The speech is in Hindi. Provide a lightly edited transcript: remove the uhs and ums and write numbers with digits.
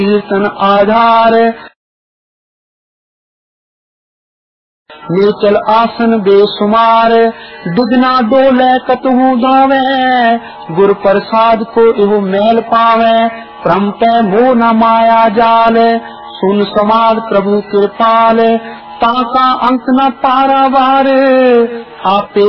कीर्तन आधार। नीचल आसन बेसुमार, दुगना डोले कतहु गावे, गुर प्रसाद को इहो मैल पावे, भ्रम पे मोह न माया जाल, सुन समाद प्रभु कृपाल, ताका अंक न पारावार, आपे